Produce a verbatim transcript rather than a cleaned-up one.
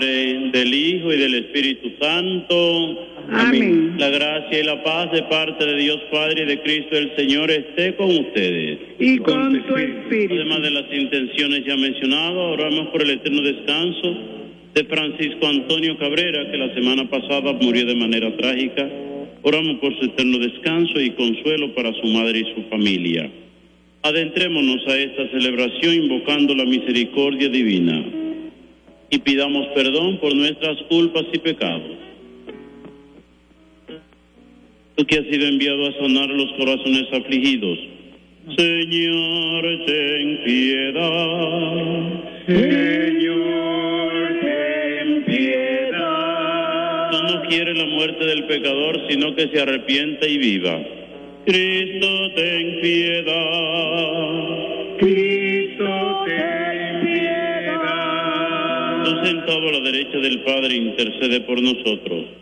del Hijo y del Espíritu Santo. Amén. La gracia y la paz de parte de Dios Padre y de Cristo el Señor esté con ustedes. Y con tu espíritu. Además de las intenciones ya mencionadas, oramos por el eterno descanso de Francisco Antonio Cabrera, que la semana pasada murió de manera trágica. Oramos por su eterno descanso y consuelo para su madre y su familia. Adentrémonos a esta celebración invocando la misericordia divina y pidamos perdón por nuestras culpas y pecados. Tú que has sido enviado a sanar los corazones afligidos, Señor, ten piedad. Señor, ten piedad. Tú no quieres la muerte del pecador, sino que se arrepienta y viva. Cristo, ten piedad. Cristo, ten piedad. Tú sentado a la derecha del Padre, intercede por nosotros.